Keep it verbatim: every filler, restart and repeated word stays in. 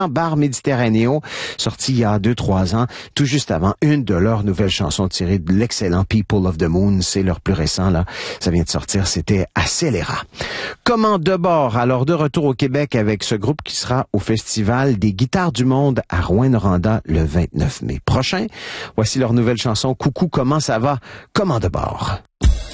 Bar Méditerranéo, sorti il y a deux, trois ans, tout juste avant une de leurs nouvelles chansons tirées de l'excellent People of the Moon. C'est leur plus récent, là. Ça vient de sortir, c'était Accéléra. Comment de bord, alors de retour au Québec avec ce groupe qui sera au Festival des Guitares du Monde à Rouyn-Noranda le vingt-neuf mai prochain. Voici leur nouvelle chanson, Coucou, comment ça va? Comment de bord?